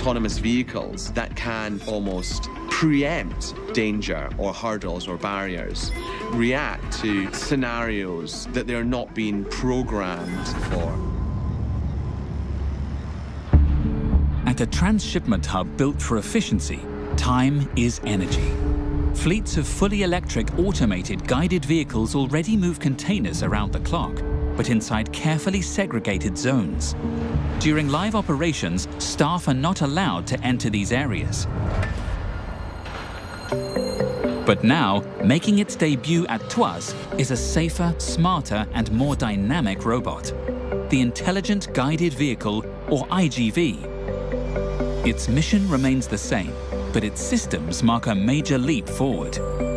autonomous vehicles that can almost preempt danger or hurdles or barriers, react to scenarios that they're not being programmed for. At a transshipment hub built for efficiency, time is energy. Fleets of fully electric automated guided vehicles already move containers around the clock, but inside carefully segregated zones. During live operations, staff are not allowed to enter these areas. But now, making its debut at Tuas is a safer, smarter and more dynamic robot, the Intelligent Guided Vehicle, or IGV. Its mission remains the same, but its systems mark a major leap forward.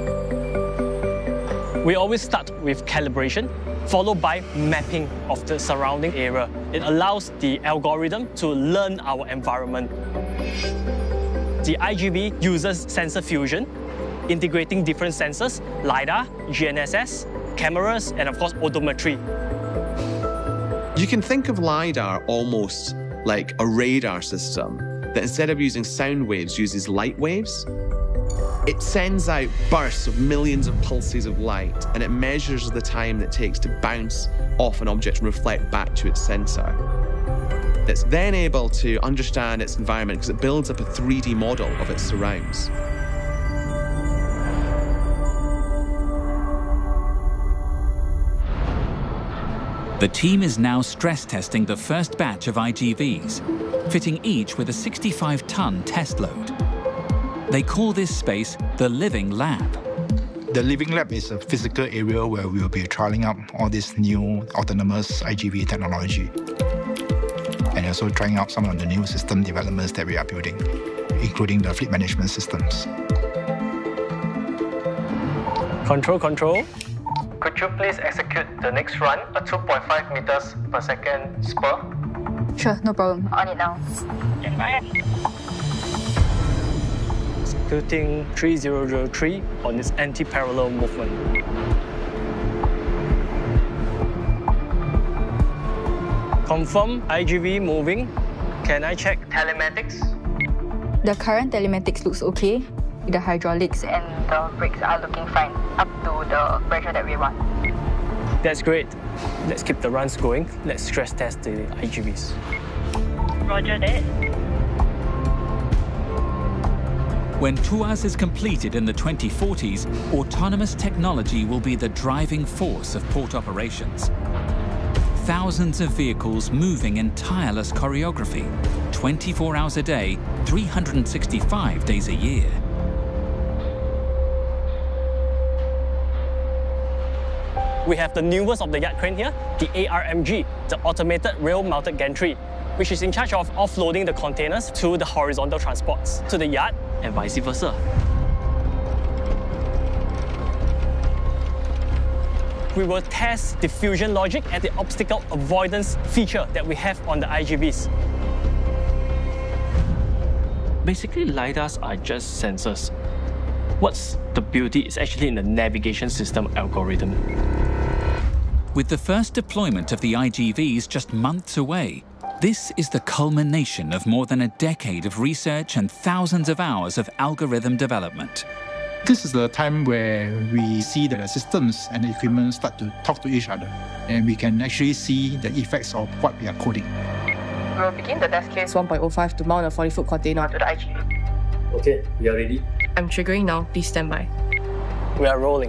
We always start with calibration, followed by mapping of the surrounding area. It allows the algorithm to learn our environment. The IGV uses sensor fusion, integrating different sensors, LiDAR, GNSS, cameras, and of course, odometry. You can think of LiDAR almost like a radar system that instead of using sound waves, uses light waves. It sends out bursts of millions of pulses of light, and it measures the time that it takes to bounce off an object and reflect back to its sensor. It's then able to understand its environment because it builds up a 3D model of its surrounds. The team is now stress testing the first batch of IGVs, fitting each with a 65-ton test load. They call this space the Living Lab. The Living Lab is a physical area where we will be trialing out all this new autonomous IGV technology, and also trying out some of the new system developments that we are building, including the fleet management systems. Control. Could you please execute the next run, a 2.5 meters per second spur? Sure, no problem. On it now. Executing 3003 on its anti-parallel movement. Confirm IGV moving. Can I check telematics? The current telematics looks okay. The hydraulics and the brakes are looking fine, up to the pressure that we want. That's great. Let's keep the runs going. Let's stress test the IGVs. Roger that. When Tuas is completed in the 2040s, autonomous technology will be the driving force of port operations. Thousands of vehicles moving in tireless choreography, 24 hours a day, 365 days a year. We have the newest of the yard crane here, the ARMG, the Automated Rail-Mounted Gantry, which is in charge of offloading the containers to the horizontal transports, to the yard, and vice versa. We will test the fusion logic and the obstacle avoidance feature that we have on the IGVs. Basically, LiDARs are just sensors. What's the beauty is actually in the navigation system algorithm. With the first deployment of the IGVs just months away, this is the culmination of more than a decade of research and thousands of hours of algorithm development. This is the time where we see that the systems and the equipment start to talk to each other, and we can actually see the effects of what we are coding. We'll begin the test case 1.05 to mount a 40-foot container onto the IGV. Okay, we are ready. I'm triggering now. Please stand by. We are rolling.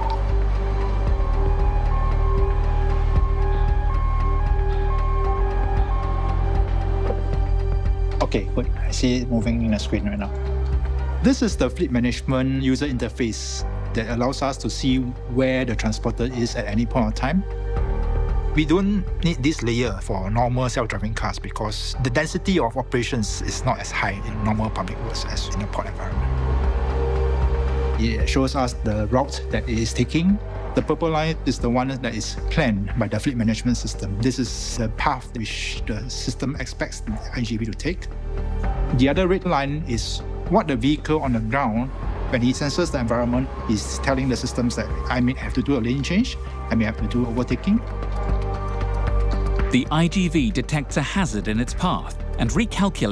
Okay, good. I see it moving in the screen right now. This is the fleet management user interface that allows us to see where the transporter is at any point of time. We don't need this layer for normal self-driving cars because the density of operations is not as high in normal public roads as in a port environment. It shows us the route that it is taking. The purple line is the one that is planned by the fleet management system. This is the path which the system expects the IGV to take. The other red line is what the vehicle on the ground, when he senses the environment, is telling the systems that I may have to do a lane change, I may have to do overtaking. The IGV detects a hazard in its path and recalculates